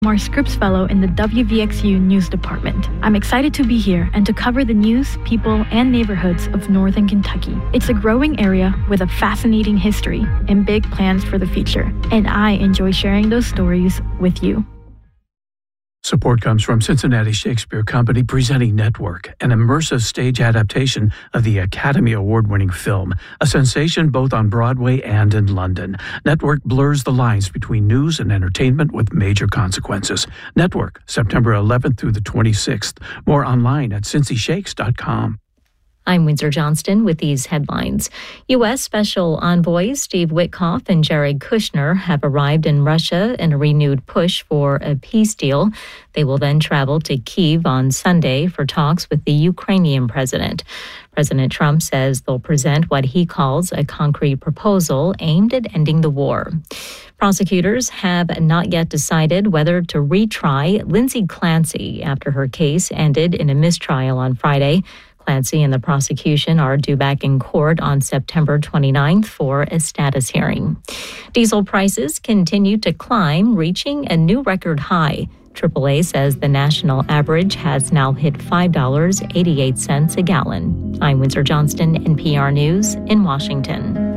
Mar Scripps Fellow in the WVXU News Department. I'm excited to be here and to cover the news, people, and neighborhoods of Northern Kentucky. It's a growing area with a fascinating history and big plans for the future, and I enjoy sharing those stories with you. Support comes from Cincinnati Shakespeare Company presenting Network, an immersive stage adaptation of the Academy Award-winning film, a sensation both on Broadway and in London. Network blurs the lines between news and entertainment with major consequences. Network, September 11th through the 26th. More online at cincyshakes.com. I'm Windsor Johnston with these headlines. U.S. Special Envoys Steve Witkoff and Jared Kushner have arrived in Russia in a renewed push for a peace deal. They will then travel to Kyiv on Sunday for talks with the Ukrainian president. President Trump says they'll present what he calls a concrete proposal aimed at ending the war. Prosecutors have not yet decided whether to retry Lindsay Clancy after her case ended in a mistrial on Friday. Clancy and the prosecution are due back in court on September 29th for a status hearing. Diesel prices continue to climb, reaching a new record high. AAA says the national average has now hit $5.88 a gallon. I'm Windsor Johnston, NPR News in Washington.